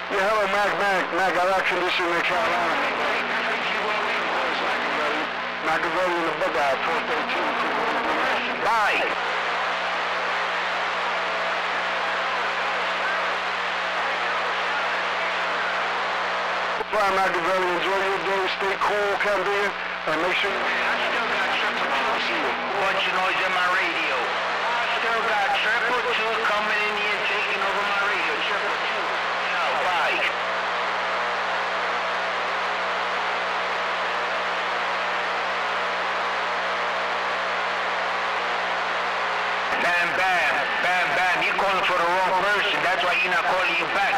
Yeah, hello, Mac, I got condition in Carolina. Machiavelli in the Buckeye, 413. Bye. Fly Machiavelli, enjoy your day, stay cool, Cambria, and make sure... I still got triple two. Bunch of noise in my radio. I still got triple two coming in here and taking over my radio. Triple two. No, bye. Bam, bam, bam, bam. You're calling for the wrong person. That's why you're not calling you back.